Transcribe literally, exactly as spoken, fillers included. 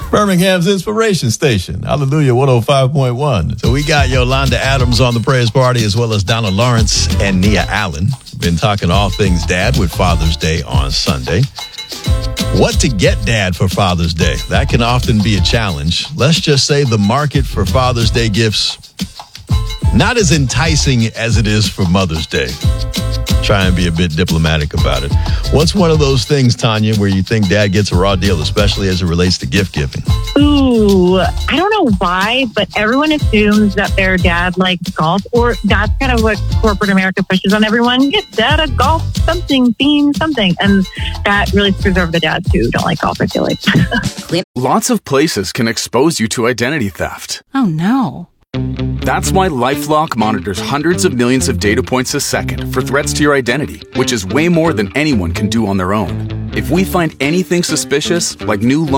Birmingham's Inspiration Station. Hallelujah, one oh five point one. So we got Yolanda Adams on the Praise Party, as well as Donna Lawrence and Nia Allen. Been talking all things dad with Father's Day on Sunday. What to get dad for Father's Day? That can often be a challenge. Let's just say the market for Father's Day gifts, not as enticing as it is for Mother's Day. Try and be a bit diplomatic about it. What's one of those things, Tanya, where you think dad gets a raw deal, especially as it relates to gift giving? Ooh, I don't know why, but everyone assumes that their dad likes golf, or that's kind of what corporate America pushes on everyone. Get dad a golf something, theme something. And that really screws over the dads who don't like golf, I feel like. Lots of places can expose you to identity theft. Oh, no. That's why LifeLock monitors hundreds of millions of data points a second for threats to your identity, which is way more than anyone can do on their own. If we find anything suspicious, like new